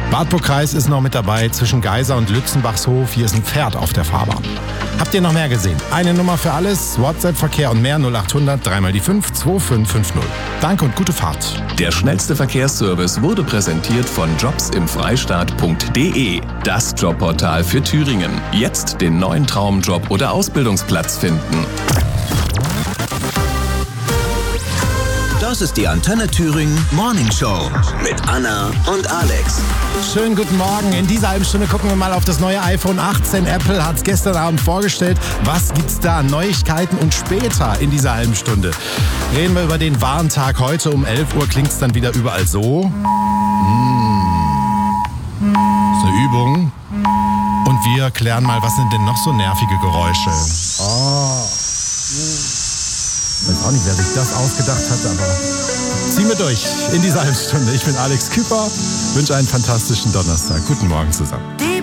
Wartburgkreis ist noch mit dabei, zwischen Geisa und Lützenbachshof. Hier ist ein Pferd auf der Fahrbahn. Habt ihr noch mehr gesehen? Eine Nummer für alles, WhatsApp-Verkehr und mehr 0800 3 mal die 5 2550. Danke und gute Fahrt. Der schnellste Verkehrsservice wurde präsentiert von jobsimfreistaat.de. Das Jobportal für Thüringen. Jetzt den neuen Traumjob oder Ausbildungsplatz finden. Das ist die Antenne Thüringen Morning Show mit Anna und Alex. Schönen guten Morgen. In dieser halben Stunde gucken wir mal auf das neue iPhone 18. Apple hat es gestern Abend vorgestellt. Was gibt's da? Neuigkeiten und später in dieser halben Stunde reden wir über den Warntag. Heute um 11 Uhr klingt es dann wieder überall so. Das ist eine Übung. Und wir klären mal, was sind denn noch so nervige Geräusche? Ich weiß auch nicht, wer sich das ausgedacht hat, aber ziehen wir durch in dieser halben Stunde. Ich bin Alex Küper, wünsche einen fantastischen Donnerstag. Guten Morgen zusammen.